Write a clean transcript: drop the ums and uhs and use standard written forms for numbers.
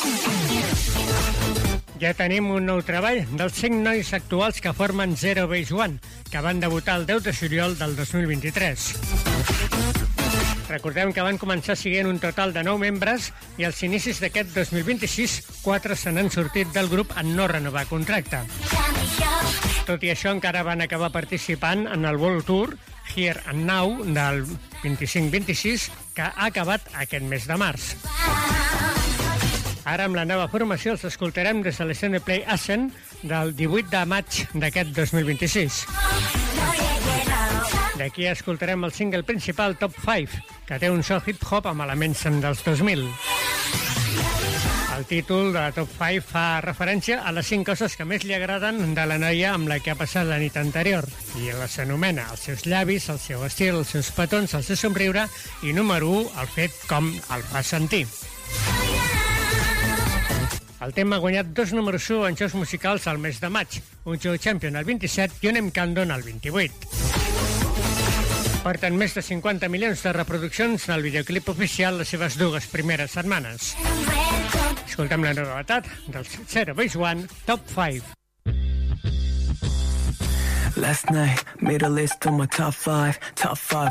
Ja tenim un nou treball dels 5 nois actuals que formen Zero Base One, que van debutar el 10 de juliol del 2023. Recordem que van començar siguent un total de 9 membres i als inicis d'aquest 2026, 4 se n'han sortit del grup en no renovar contracte. Tot i això, encara van acabar participant en el World Tour Here and Now del 25-26, que ha acabat aquest mes de març. Ara, amb la nova formació, els escoltarem des de l'escena Play Ascent del 18 de maig d'aquest 2026. D'aquí escoltarem el single principal Top 5, que té un so hip-hop amb elements dels 2000. El títol de Top 5 fa referència a les 5 coses que més li agraden de la noia amb la que ha passat la nit anterior, i les anomena els seus llavis, el seu estil, els seus petons, el seu somriure i, número 1, el fet com el fa sentir. El tema ha guanyat 2 números 1 en jocs musicals al mes de maig, un Joe Champion al 27 i un M. Candon al 28. Porten més de 50 milions de reproduccions en el videoclip oficial les seves 2 primeres setmanes. Escoltem la novetat dels Zero Base One, Top 5. Last night, made a list of my top 5